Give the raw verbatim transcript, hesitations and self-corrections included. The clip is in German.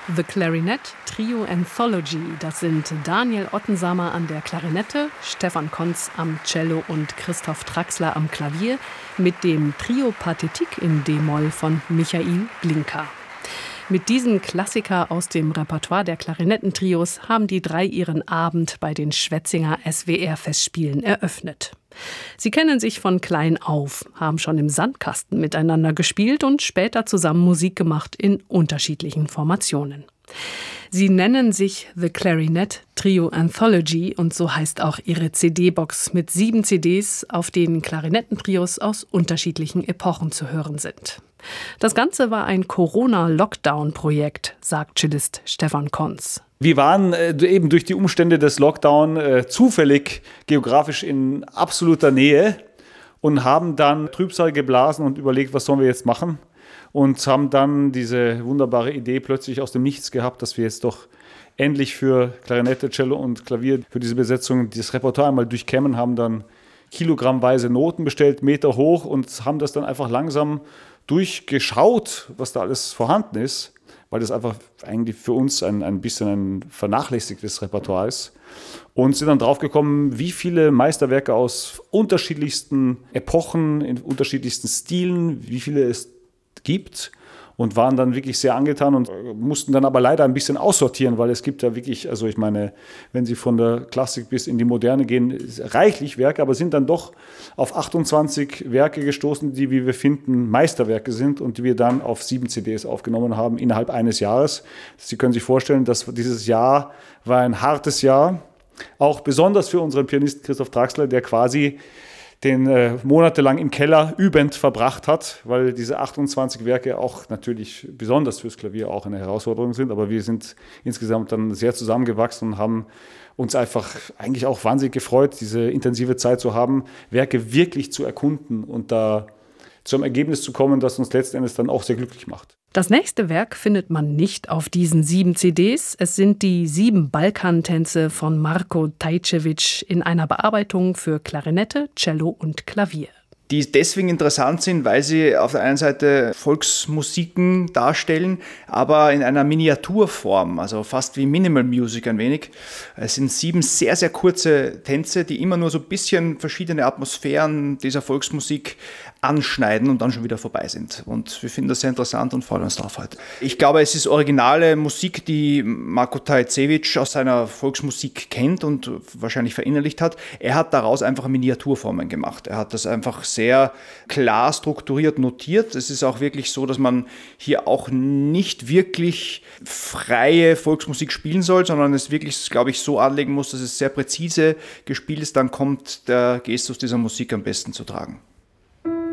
The Clarinet Trio Anthology, das sind Daniel Ottensamer an der Klarinette, Stefan Konz am Cello und Christoph Traxler am Klavier mit dem Trio Pathétique in D-Moll von Michael Glinka. Mit diesem Klassiker aus dem Repertoire der Klarinettentrios haben die drei ihren Abend bei den Schwetzinger S W R-Festspielen eröffnet. Sie kennen sich von klein auf, haben schon im Sandkasten miteinander gespielt und später zusammen Musik gemacht in unterschiedlichen Formationen. Sie nennen sich The Clarinet Trio Anthology und so heißt auch ihre C D-Box mit sieben C Ds, auf denen Klarinettentrios aus unterschiedlichen Epochen zu hören sind. Das Ganze war ein Corona-Lockdown-Projekt, sagt Cellist Stefan Konz. Wir waren äh, eben durch die Umstände des Lockdown äh, zufällig geografisch in absoluter Nähe und haben dann Trübsal geblasen und überlegt, was sollen wir jetzt machen? Und haben dann diese wunderbare Idee plötzlich aus dem Nichts gehabt, dass wir jetzt doch endlich für Klarinette, Cello und Klavier für diese Besetzung das Repertoire einmal durchkämmen, haben dann kilogrammweise Noten bestellt, Meter hoch und haben das dann einfach langsam durchgeschaut, was da alles vorhanden ist, weil das einfach eigentlich für uns ein, ein bisschen ein vernachlässigtes Repertoire ist. Und sind dann draufgekommen, wie viele Meisterwerke aus unterschiedlichsten Epochen, in unterschiedlichsten Stilen, wie viele es gibt. Und waren dann wirklich sehr angetan und mussten dann aber leider ein bisschen aussortieren, weil es gibt ja wirklich, also ich meine, wenn Sie von der Klassik bis in die Moderne gehen, reichlich Werke, aber sind dann doch auf achtundzwanzig Werke gestoßen, die, wie wir finden, Meisterwerke sind und die wir dann auf sieben C Ds aufgenommen haben innerhalb eines Jahres. Sie können sich vorstellen, dass dieses Jahr war ein hartes Jahr, auch besonders für unseren Pianisten Christoph Traxler, der quasi den äh, monatelang im Keller übend verbracht hat, weil diese achtundzwanzig Werke auch natürlich besonders fürs Klavier auch eine Herausforderung sind. Aber wir sind insgesamt dann sehr zusammengewachsen und haben uns einfach eigentlich auch wahnsinnig gefreut, diese intensive Zeit zu haben, Werke wirklich zu erkunden und da zum Ergebnis zu kommen, das uns letzten Endes dann auch sehr glücklich macht. Das nächste Werk findet man nicht auf diesen sieben C Ds. Es sind die sieben Balkantänze von Marko Tajcevic in einer Bearbeitung für Klarinette, Cello und Klavier. Die deswegen interessant sind, weil sie auf der einen Seite Volksmusiken darstellen, aber in einer Miniaturform, also fast wie Minimal Music ein wenig. Es sind sieben sehr, sehr kurze Tänze, die immer nur so ein bisschen verschiedene Atmosphären dieser Volksmusik anschneiden und dann schon wieder vorbei sind. Und wir finden das sehr interessant und freuen uns darauf heute. Ich glaube, es ist originale Musik, die Marko Tajcevic aus seiner Volksmusik kennt und wahrscheinlich verinnerlicht hat. Er hat daraus einfach Miniaturformen gemacht. Er hat das einfach sehr klar strukturiert notiert. Es ist auch wirklich so, dass man hier auch nicht wirklich freie Volksmusik spielen soll, sondern es wirklich, glaube ich, so anlegen muss, dass es sehr präzise gespielt ist. Dann kommt der Gestus dieser Musik am besten zu tragen.